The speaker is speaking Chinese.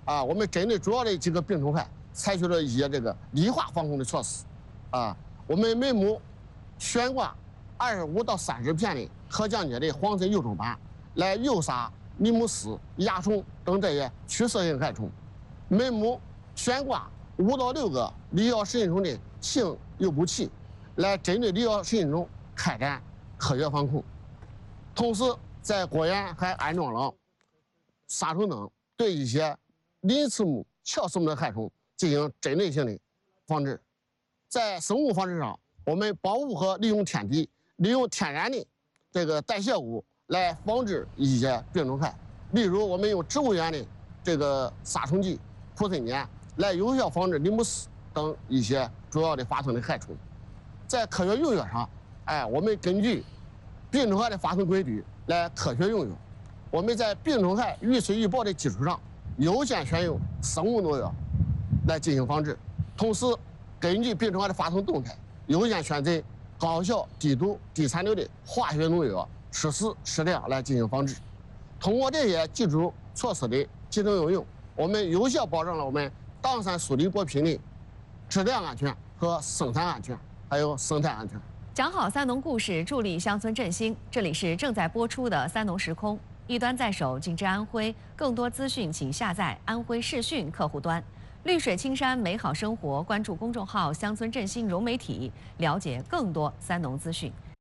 我们针对主要的几个病虫害，采取了一些这个绿化防控的措施。我们每亩悬挂25到30片的可降解的黄色幼虫板，来诱杀尼姆斯、蚜虫等这些趋色性害虫。每亩悬挂5到6个离药食菌虫的性诱捕器，来针对离药食菌虫开展科学防控。同时，在果园还安装了杀虫灯，对一些鳞翅目、鞘翅目的害虫进行针对性的防治。在生物防治上，我们保护和利用天敌，利用天然的这个代谢物来防治一些病虫害。例如，我们用植物园的这个杀虫剂呋吞碱来有效防治尼姆斯等一些主要的发生的害虫。在科学用药上，我们根据病虫害的发生规律来科学用药。我们在病虫害遇水预报的基础上，优先选用生物农药来进行防治，同时根据病虫害的发生动态，优先选择高效、低毒、低残留的化学农药，适时适量来进行防治。通过这些基础措施的集中应用，我们有效保障了我们砀山苏梨果品的质量安全和生产安全，还有生态安全。 讲好三农故事，助力乡村振兴。这里是正在播出的三农时空，一端在手，紧知安徽。更多资讯请下载安徽视讯客户端。绿水青山，美好生活。关注公众号“乡村振兴融媒体”，了解更多三农资讯。